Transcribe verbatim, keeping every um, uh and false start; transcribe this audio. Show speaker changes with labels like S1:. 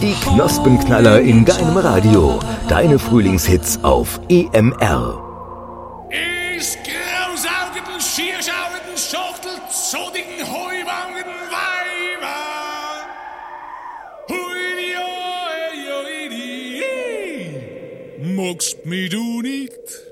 S1: Die Knospenknaller in deinem Radio. Deine Frühlingshits auf E M R.
S2: Is grausaugenden, schierschauenden, schachtel, zodigen, heuwangen Weiber. Hui, oi, oi, oi, magst mich du nicht?